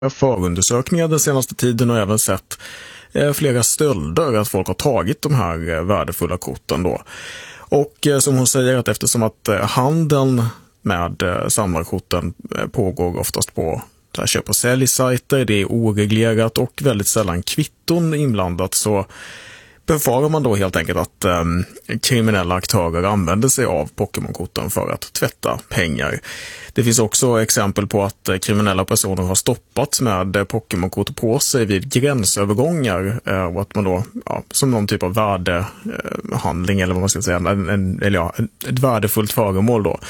förundersökningar den senaste tiden och även sett flera stölder, att folk har tagit de här värdefulla korten då. Och som hon säger, att eftersom att handeln med samlarkorten pågår oftast på köp- och säljsajter, det är oreglerat och väldigt sällan kvitton inblandat, så befarar man då helt enkelt att kriminella aktörer använder sig av Pokémon-korten för att tvätta pengar. Det finns också exempel på att kriminella personer har stoppats med Pokémon-kort på sig vid gränsövergångar och att man då, som någon typ av värdehandling eller vad man ska säga, ett värdefullt föremål då.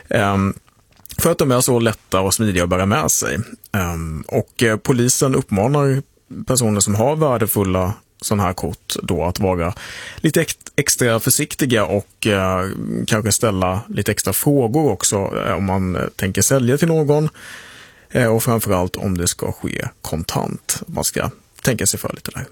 För att de är så lätta och smidiga att bära med sig. Och polisen uppmanar personer som har värdefulla sådana här kort då att vara lite extra försiktiga och kanske ställa lite extra frågor också om man tänker sälja till någon, och framförallt om det ska ske kontant. Man ska tänka sig för lite där.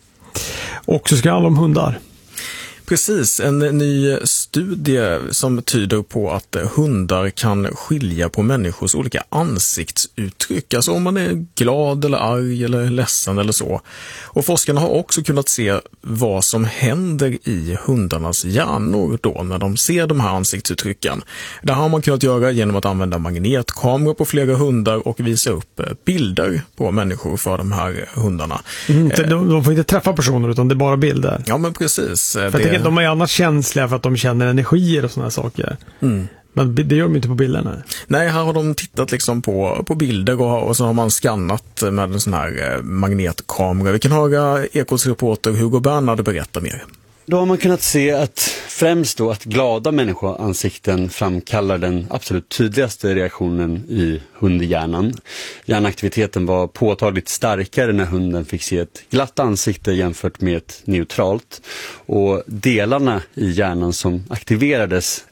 Och så ska det handla om hundar. Precis, en ny studie som tyder på att hundar kan skilja på människors olika ansiktsuttryck. Alltså om man är glad eller arg eller ledsen eller så. Och forskarna har också kunnat se vad som händer i hundarnas hjärnor då när de ser de här ansiktsuttrycken. Det har man kunnat göra genom att använda magnetkameror på flera hundar och visa upp bilder på människor för de här hundarna. De får inte träffa personer utan det är bara bilder. Ja, men precis. För de är annars känsliga för att de känner energier och sådana saker. Men det gör de inte på bilderna. Nej, här har de tittat liksom på bilder och så har man skannat med en sån här magnetkamera. Vi kan höra Ekots reporter Hugo Bernhard berätta mer. Då har man kunnat se att främst då att glada människoansikten framkallar den absolut tydligaste reaktionen i hundhjärnan. Hjärnaktiviteten var påtagligt starkare när hunden fick se ett glatt ansikte jämfört med ett neutralt. Och delarna i hjärnan som aktiverades